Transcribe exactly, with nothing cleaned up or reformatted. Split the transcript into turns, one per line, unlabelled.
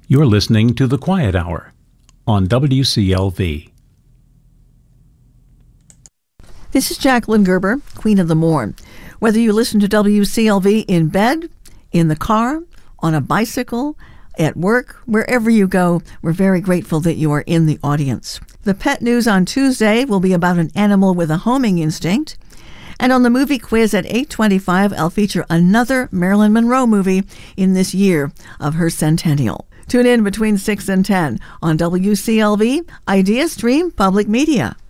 You're listening to The Quiet Hour on W C L V.
This is Jacqueline Gerber, Queen of the Morn. Whether you listen to W C L V in bed, in the car, on a bicycle, at work, wherever you go, we're very grateful that you are in the audience. The pet news on Tuesday will be about an animal with a homing instinct. And on the movie quiz at eight twenty-five, I'll feature another Marilyn Monroe movie in this year of her centennial. Tune in between six and ten on W C L V, Idea Stream Public Media.